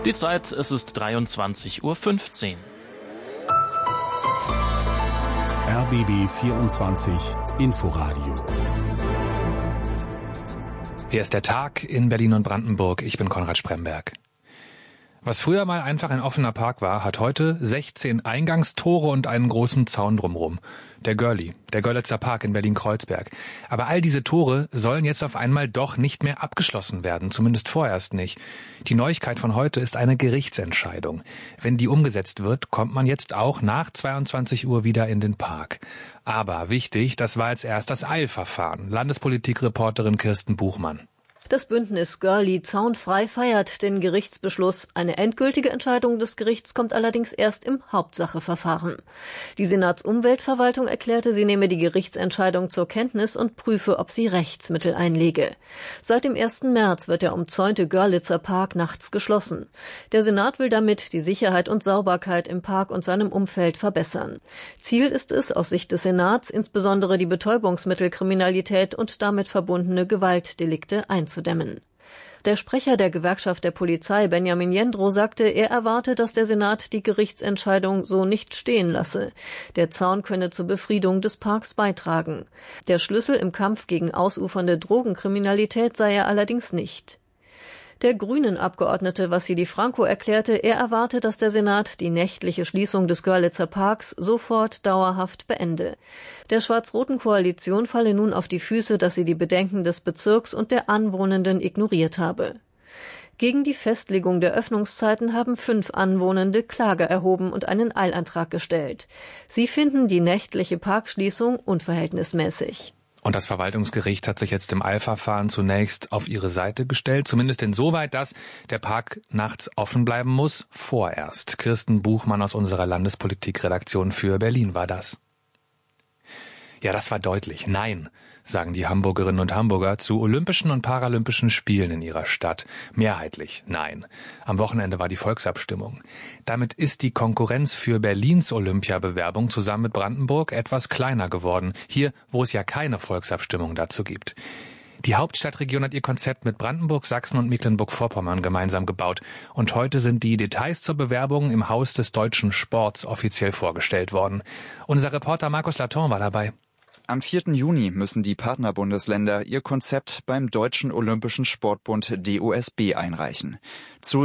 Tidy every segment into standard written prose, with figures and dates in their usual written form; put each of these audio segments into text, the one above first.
Die Zeit, es ist 23:15 Uhr. RBB 24 Inforadio. Hier ist der Tag in Berlin und Brandenburg. Ich bin Konrad Spremberg. Was früher mal einfach ein offener Park war, hat heute 16 Eingangstore und einen großen Zaun drumherum. Der Görlitzer Park in Berlin-Kreuzberg. Aber all diese Tore sollen jetzt auf einmal doch nicht mehr abgeschlossen werden, zumindest vorerst nicht. Die Neuigkeit von heute ist eine Gerichtsentscheidung. Wenn die umgesetzt wird, kommt man jetzt auch nach 22 Uhr wieder in den Park. Aber wichtig, das war jetzt erst das Eilverfahren. Landespolitikreporterin Kirsten Buchmann. Das Bündnis Görli zaunfrei feiert den Gerichtsbeschluss. Eine endgültige Entscheidung des Gerichts kommt allerdings erst im Hauptsacheverfahren. Die Senatsumweltverwaltung erklärte, sie nehme die Gerichtsentscheidung zur Kenntnis und prüfe, ob sie Rechtsmittel einlege. Seit dem 1. März wird der umzäunte Görlitzer Park nachts geschlossen. Der Senat will damit die Sicherheit und Sauberkeit im Park und seinem Umfeld verbessern. Ziel ist es, aus Sicht des Senats, insbesondere die Betäubungsmittelkriminalität und damit verbundene Gewaltdelikte einzudämmen. Der Sprecher der Gewerkschaft der Polizei, Benjamin Jendrow, sagte, er erwarte, dass der Senat die Gerichtsentscheidung so nicht stehen lasse. Der Zaun könne zur Befriedung des Parks beitragen. Der Schlüssel im Kampf gegen ausufernde Drogenkriminalität sei er allerdings nicht. Der Grünen-Abgeordnete Vassili Franco erklärte, er erwarte, dass der Senat die nächtliche Schließung des Görlitzer Parks sofort dauerhaft beende. Der schwarz-roten Koalition falle nun auf die Füße, dass sie die Bedenken des Bezirks und der Anwohnenden ignoriert habe. Gegen die Festlegung der Öffnungszeiten haben 5 Anwohnende Klage erhoben und einen Eilantrag gestellt. Sie finden die nächtliche Parkschließung unverhältnismäßig. Und das Verwaltungsgericht hat sich jetzt im Eilverfahren zunächst auf ihre Seite gestellt, zumindest insoweit, dass der Park nachts offen bleiben muss, vorerst. Kirsten Buchmann aus unserer Landespolitikredaktion für Berlin war das. Ja, das war deutlich. Nein, sagen die Hamburgerinnen und Hamburger zu Olympischen und Paralympischen Spielen in ihrer Stadt. Mehrheitlich nein. Am Wochenende war die Volksabstimmung. Damit ist die Konkurrenz für Berlins Olympiabewerbung zusammen mit Brandenburg etwas kleiner geworden. Hier, wo es ja keine Volksabstimmung dazu gibt. Die Hauptstadtregion hat ihr Konzept mit Brandenburg, Sachsen und Mecklenburg-Vorpommern gemeinsam gebaut. Und heute sind die Details zur Bewerbung im Haus des deutschen Sports offiziell vorgestellt worden. Unser Reporter Markus Laton war dabei. Am 4. Juni müssen die Partnerbundesländer ihr Konzept beim Deutschen Olympischen Sportbund DOSB einreichen. Zu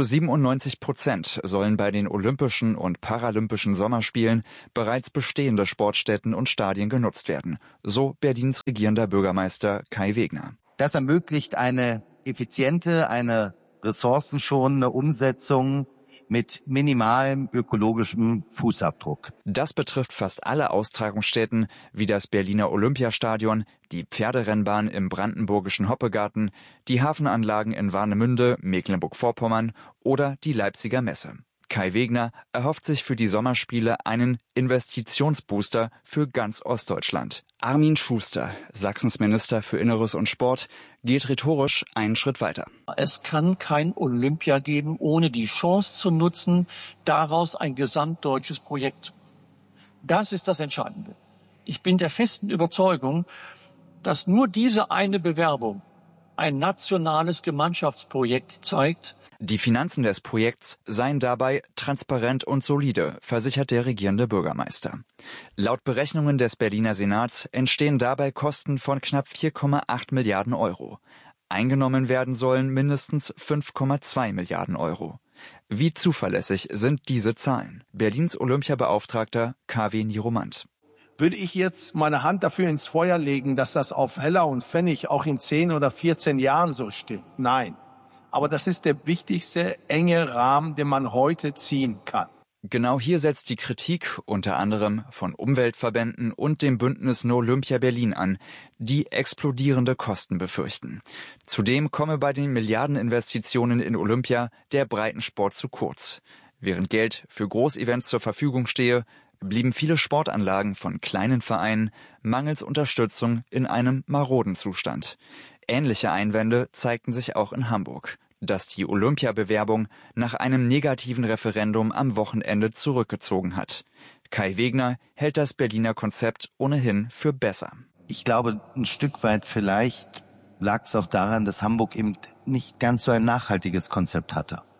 97% sollen bei den Olympischen und Paralympischen Sommerspielen bereits bestehende Sportstätten und Stadien genutzt werden, so Berlins regierender Bürgermeister Kai Wegner. Das ermöglicht eine effiziente, eine ressourcenschonende Umsetzung mit minimalem ökologischem Fußabdruck. Das betrifft fast alle Austragungsstätten, wie das Berliner Olympiastadion, die Pferderennbahn im brandenburgischen Hoppegarten, die Hafenanlagen in Warnemünde, Mecklenburg-Vorpommern oder die Leipziger Messe. Kai Wegner erhofft sich für die Sommerspiele einen Investitionsbooster für ganz Ostdeutschland. Armin Schuster, Sachsens Minister für Inneres und Sport, geht rhetorisch einen Schritt weiter. Es kann kein Olympia geben, ohne die Chance zu nutzen, daraus ein gesamtdeutsches Projekt zu machen. Das ist das Entscheidende. Ich bin der festen Überzeugung, dass nur diese eine Bewerbung ein nationales Gemeinschaftsprojekt zeigt. Die Finanzen des Projekts seien dabei transparent und solide, versichert der regierende Bürgermeister. Laut Berechnungen des Berliner Senats entstehen dabei Kosten von knapp 4,8 Milliarden Euro. Eingenommen werden sollen mindestens 5,2 Milliarden Euro. Wie zuverlässig sind diese Zahlen? Berlins Olympiabeauftragter KW Niromant. Würde ich jetzt meine Hand dafür ins Feuer legen, dass das auf Heller und Pfennig auch in 10 oder 14 Jahren so stimmt? Nein. Aber das ist der wichtigste enge Rahmen, den man heute ziehen kann. Genau hier setzt die Kritik unter anderem von Umweltverbänden und dem Bündnis No Olympia Berlin an, die explodierende Kosten befürchten. Zudem komme bei den Milliardeninvestitionen in Olympia der Breitensport zu kurz. Während Geld für Großevents zur Verfügung stehe, blieben viele Sportanlagen von kleinen Vereinen mangels Unterstützung in einem maroden Zustand. Ähnliche Einwände zeigten sich auch in Hamburg, das die Olympiabewerbung nach einem negativen Referendum am Wochenende zurückgezogen hat. Kai Wegner hält das Berliner Konzept ohnehin für besser. Ich glaube, ein Stück weit vielleicht lag es auch daran, dass Hamburg eben nicht ganz so ein nachhaltiges Konzept hatte.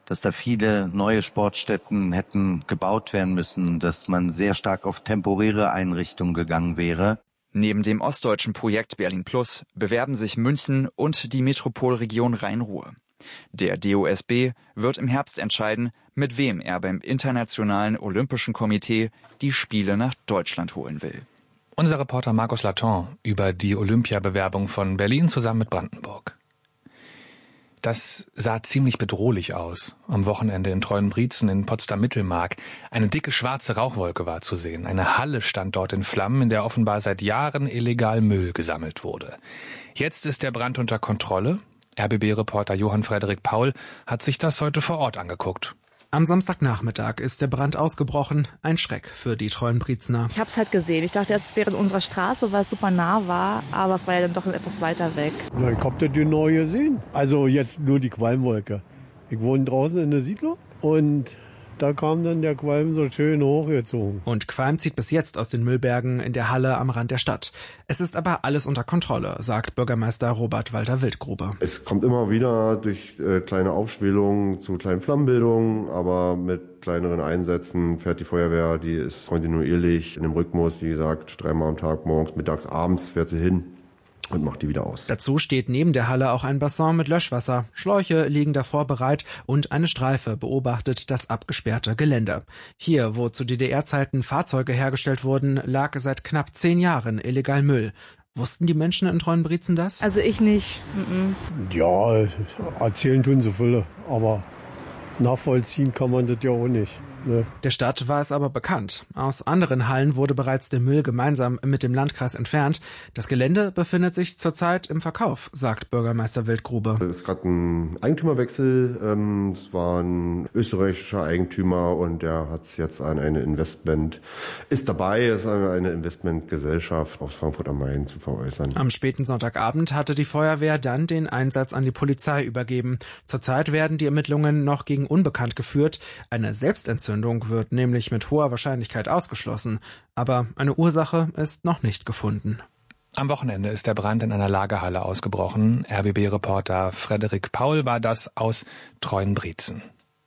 dass da viele neue Sportstätten hätten gebaut werden müssen, dass man sehr stark auf temporäre Einrichtungen gegangen wäre. Neben dem ostdeutschen Projekt Berlin Plus bewerben sich München und die Metropolregion Rhein-Ruhr. Der DOSB wird im Herbst entscheiden, mit wem er beim Internationalen Olympischen Komitee die Spiele nach Deutschland holen will. Unser Reporter Markus Laton über die Olympiabewerbung von Berlin zusammen mit Brandenburg. Das sah ziemlich bedrohlich aus. Am Wochenende in Treuenbrietzen in Potsdam-Mittelmark. Eine dicke schwarze Rauchwolke war zu sehen. Eine Halle stand dort in Flammen, in der offenbar seit Jahren illegal Müll gesammelt wurde. Jetzt ist der Brand unter Kontrolle. RBB-Reporter Johann Frederik Paul hat sich das heute vor Ort angeguckt. Am Samstagnachmittag ist der Brand ausgebrochen. Ein Schreck für die Treuenbriezner. Ich habe es halt gesehen. Ich dachte, es wäre in unserer Straße, weil es super nah war. Aber es war ja dann doch etwas weiter weg. Na, ich habe das genau gesehen. Also jetzt nur die Qualmwolke. Ich wohne draußen in der Siedlung und da kam dann der Qualm so schön hochgezogen. Und Qualm zieht bis jetzt aus den Müllbergen in der Halle am Rand der Stadt. Es ist aber alles unter Kontrolle, sagt Bürgermeister Robert Walter-Wildgrube. Es kommt immer wieder durch kleine Aufschwelungen zu kleinen Flammenbildungen, aber mit kleineren Einsätzen fährt die Feuerwehr, die ist kontinuierlich in dem Rhythmus, wie gesagt, 3-mal am Tag, morgens, mittags, abends fährt sie hin und macht die wieder aus. Dazu steht neben der Halle auch ein Bassin mit Löschwasser. Schläuche liegen davor bereit und eine Streife beobachtet das abgesperrte Gelände. Hier, wo zu DDR-Zeiten Fahrzeuge hergestellt wurden, lag seit knapp 10 Jahren illegal Müll. Wussten die Menschen in Treuenbrietzen das? Also ich nicht. Ja, erzählen tun sie viele, aber nachvollziehen kann man das ja auch nicht. Ne? Der Stadt war es aber bekannt. Aus anderen Hallen wurde bereits der Müll gemeinsam mit dem Landkreis entfernt. Das Gelände befindet sich zurzeit im Verkauf, sagt Bürgermeister Wildgrube. Es ist gerade ein Eigentümerwechsel. Es war ein österreichischer Eigentümer und der hat es jetzt an eine Investment, ist dabei, es an eine Investmentgesellschaft aus Frankfurt am Main zu veräußern. Am späten Sonntagabend hatte die Feuerwehr dann den Einsatz an die Polizei übergeben. Zurzeit werden die Ermittlungen noch gegen Unbekannt geführt. Eine Selbstentzündung wird nämlich mit hoher Wahrscheinlichkeit ausgeschlossen. Aber eine Ursache ist noch nicht gefunden. Am Wochenende ist der Brand in einer Lagerhalle ausgebrochen. RBB-Reporter Frederik Paul war das aus Treuenbrietzen.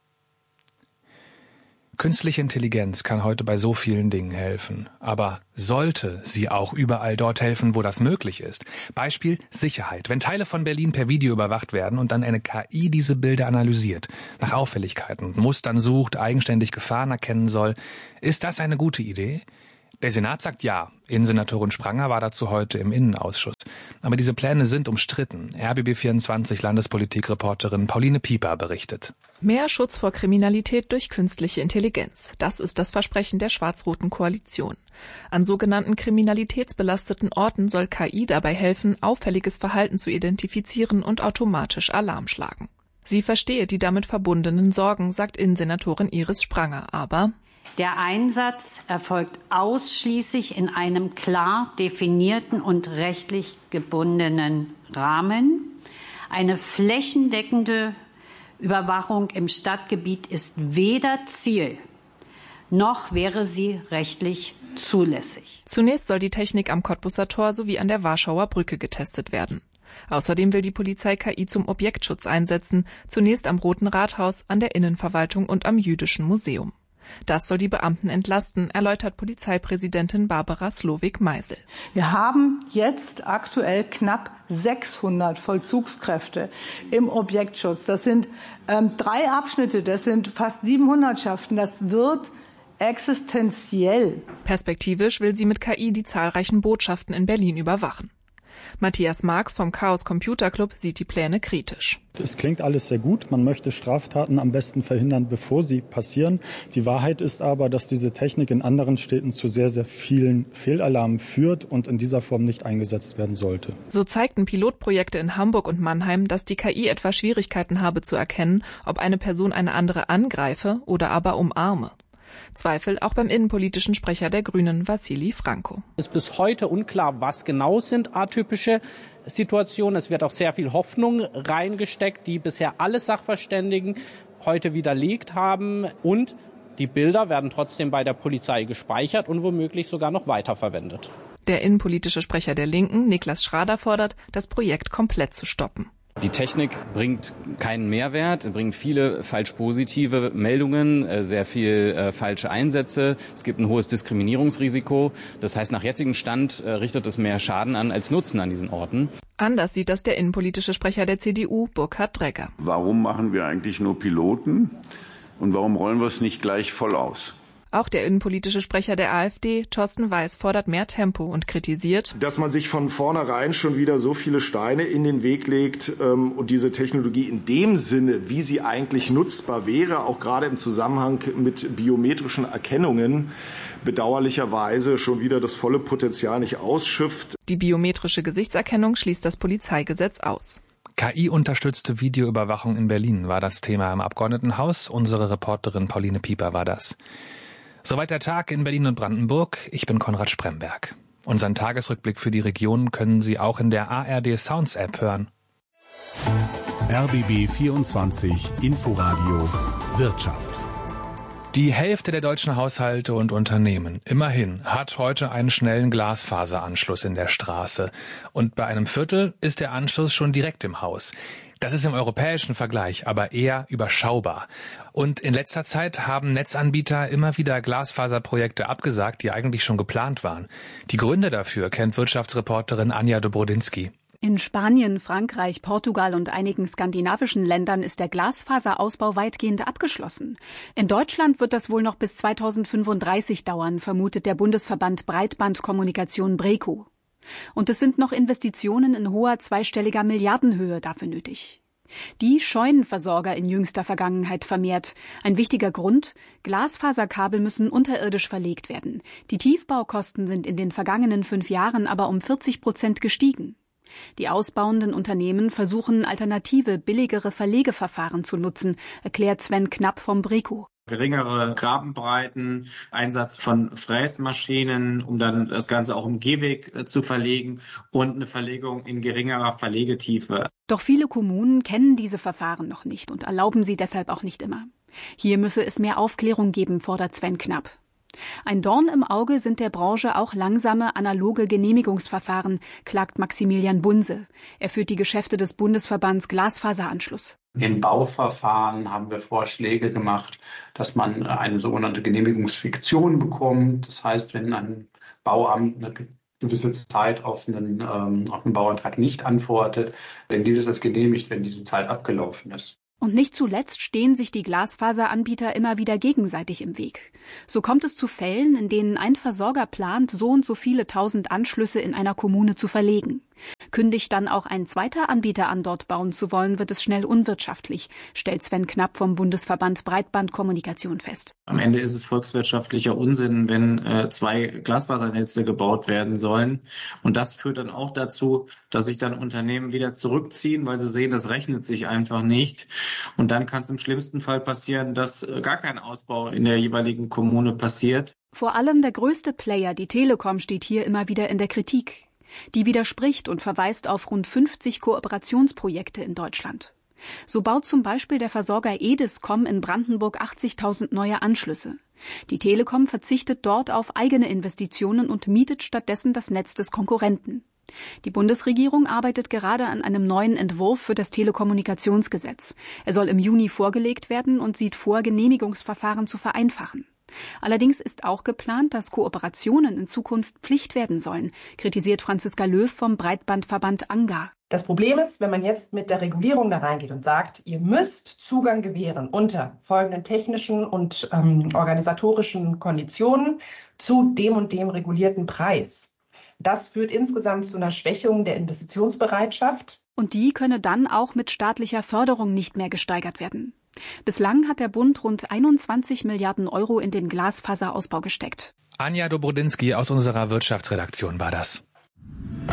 Künstliche Intelligenz kann heute bei so vielen Dingen helfen. Aber sollte sie auch überall dort helfen, wo das möglich ist? Beispiel Sicherheit. Wenn Teile von Berlin per Video überwacht werden und dann eine KI diese Bilder analysiert, nach Auffälligkeiten und Mustern sucht, eigenständig Gefahren erkennen soll, ist das eine gute Idee? Der Senat sagt ja. Innensenatorin Spranger war dazu heute im Innenausschuss. Aber diese Pläne sind umstritten. RBB24 Landespolitikreporterin Pauline Pieper berichtet. Mehr Schutz vor Kriminalität durch künstliche Intelligenz. Das ist das Versprechen der schwarz-roten Koalition. An sogenannten kriminalitätsbelasteten Orten soll KI dabei helfen, auffälliges Verhalten zu identifizieren und automatisch Alarm schlagen. Sie verstehe die damit verbundenen Sorgen, sagt Innensenatorin Iris Spranger. Aber der Einsatz erfolgt ausschließlich in einem klar definierten und rechtlich gebundenen Rahmen. Eine flächendeckende Überwachung im Stadtgebiet ist weder Ziel, noch wäre sie rechtlich zulässig. Zunächst soll die Technik am Cottbuser Tor sowie an der Warschauer Brücke getestet werden. Außerdem will die Polizei KI zum Objektschutz einsetzen, zunächst am Roten Rathaus, an der Innenverwaltung und am Jüdischen Museum. Das soll die Beamten entlasten, erläutert Polizeipräsidentin Barbara Slowik-Meisel. Wir haben jetzt aktuell knapp 600 Vollzugskräfte im Objektschutz. Das sind 3 Abschnitte, das sind fast 7 Hundertschaften. Das wird existenziell. Perspektivisch will sie mit KI die zahlreichen Botschaften in Berlin überwachen. Matthias Marx vom Chaos Computer Club sieht die Pläne kritisch. Es klingt alles sehr gut. Man möchte Straftaten am besten verhindern, bevor sie passieren. Die Wahrheit ist aber, dass diese Technik in anderen Städten zu sehr, sehr vielen Fehlalarmen führt und in dieser Form nicht eingesetzt werden sollte. So zeigten Pilotprojekte in Hamburg und Mannheim, dass die KI etwa Schwierigkeiten habe zu erkennen, ob eine Person eine andere angreife oder aber umarme. Zweifel auch beim innenpolitischen Sprecher der Grünen, Wassili Franco. Es ist bis heute unklar, was genau sind atypische Situationen. Es wird auch sehr viel Hoffnung reingesteckt, die bisher alle Sachverständigen heute widerlegt haben. Und die Bilder werden trotzdem bei der Polizei gespeichert und womöglich sogar noch weiterverwendet. Der innenpolitische Sprecher der Linken, Niklas Schrader, fordert, das Projekt komplett zu stoppen. Die Technik bringt keinen Mehrwert, bringt viele falsch positive Meldungen, sehr viel falsche Einsätze. Es gibt ein hohes Diskriminierungsrisiko. Das heißt, nach jetzigem Stand richtet es mehr Schaden an als Nutzen an diesen Orten. Anders sieht das der innenpolitische Sprecher der CDU, Burkhard Dregger. Warum machen wir eigentlich nur Piloten und warum rollen wir es nicht gleich voll aus? Auch der innenpolitische Sprecher der AfD, Thorsten Weiß, fordert mehr Tempo und kritisiert, dass man sich von vornherein schon wieder so viele Steine in den Weg legt und diese Technologie in dem Sinne, wie sie eigentlich nutzbar wäre, auch gerade im Zusammenhang mit biometrischen Erkennungen, bedauerlicherweise schon wieder das volle Potenzial nicht ausschöpft. Die biometrische Gesichtserkennung schließt das Polizeigesetz aus. KI-unterstützte Videoüberwachung in Berlin war das Thema im Abgeordnetenhaus. Unsere Reporterin Pauline Pieper war das. Soweit der Tag in Berlin und Brandenburg. Ich bin Konrad Spremberg. Unseren Tagesrückblick für die Region können Sie auch in der ARD Sounds App hören. RBB 24 Inforadio Wirtschaft. Die Hälfte der deutschen Haushalte und Unternehmen, immerhin, hat heute einen schnellen Glasfaseranschluss in der Straße. Und bei einem Viertel ist der Anschluss schon direkt im Haus. Das ist im europäischen Vergleich aber eher überschaubar. Und in letzter Zeit haben Netzanbieter immer wieder Glasfaserprojekte abgesagt, die eigentlich schon geplant waren. Die Gründe dafür kennt Wirtschaftsreporterin Anja Dobrodinsky. In Spanien, Frankreich, Portugal und einigen skandinavischen Ländern ist der Glasfaserausbau weitgehend abgeschlossen. In Deutschland wird das wohl noch bis 2035 dauern, vermutet der Bundesverband Breitbandkommunikation BREKO. Und es sind noch Investitionen in hoher zweistelliger Milliardenhöhe dafür nötig. Die scheuen Versorger in jüngster Vergangenheit vermehrt. Ein wichtiger Grund: Glasfaserkabel müssen unterirdisch verlegt werden. Die Tiefbaukosten sind in den vergangenen 5 Jahren aber um 40% gestiegen. Die ausbauenden Unternehmen versuchen, alternative, billigere Verlegeverfahren zu nutzen, erklärt Sven Knapp vom BREKO. Geringere Grabenbreiten, Einsatz von Fräsmaschinen, um dann das Ganze auch im Gehweg zu verlegen und eine Verlegung in geringerer Verlegetiefe. Doch viele Kommunen kennen diese Verfahren noch nicht und erlauben sie deshalb auch nicht immer. Hier müsse es mehr Aufklärung geben, fordert Sven Knapp. Ein Dorn im Auge sind der Branche auch langsame analoge Genehmigungsverfahren, klagt Maximilian Bunse. Er führt die Geschäfte des Bundesverbands Glasfaseranschluss. In Bauverfahren haben wir Vorschläge gemacht, dass man eine sogenannte Genehmigungsfiktion bekommt. Das heißt, wenn ein Bauamt eine gewisse Zeit auf einen Bauantrag nicht antwortet, dann gilt es als genehmigt, wenn diese Zeit abgelaufen ist. Und nicht zuletzt stehen sich die Glasfaseranbieter immer wieder gegenseitig im Weg. So kommt es zu Fällen, in denen ein Versorger plant, so und so viele 1000 Anschlüsse in einer Kommune zu verlegen. Kündigt dann auch ein zweiter Anbieter an, dort bauen zu wollen, wird es schnell unwirtschaftlich, stellt Sven Knapp vom Bundesverband Breitbandkommunikation fest. Am Ende ist es volkswirtschaftlicher Unsinn, wenn 2 Glasfasernetze gebaut werden sollen. Und das führt dann auch dazu, dass sich dann Unternehmen wieder zurückziehen, weil sie sehen, das rechnet sich einfach nicht. Und dann kann es im schlimmsten Fall passieren, dass gar kein Ausbau in der jeweiligen Kommune passiert. Vor allem der größte Player, die Telekom, steht hier immer wieder in der Kritik. Die widerspricht und verweist auf rund 50 Kooperationsprojekte in Deutschland. So baut zum Beispiel der Versorger Ediscom in Brandenburg 80.000 neue Anschlüsse. Die Telekom verzichtet dort auf eigene Investitionen und mietet stattdessen das Netz des Konkurrenten. Die Bundesregierung arbeitet gerade an einem neuen Entwurf für das Telekommunikationsgesetz. Er soll im Juni vorgelegt werden und sieht vor, Genehmigungsverfahren zu vereinfachen. Allerdings ist auch geplant, dass Kooperationen in Zukunft Pflicht werden sollen, kritisiert Franziska Löw vom Breitbandverband ANGA. Das Problem ist, wenn man jetzt mit der Regulierung da reingeht und sagt, ihr müsst Zugang gewähren unter folgenden technischen und organisatorischen Konditionen zu dem und dem regulierten Preis. Das führt insgesamt zu einer Schwächung der Investitionsbereitschaft. Und die könne dann auch mit staatlicher Förderung nicht mehr gesteigert werden. Bislang hat der Bund rund 21 Milliarden Euro in den Glasfaserausbau gesteckt. Anja Dobrodinsky aus unserer Wirtschaftsredaktion war das.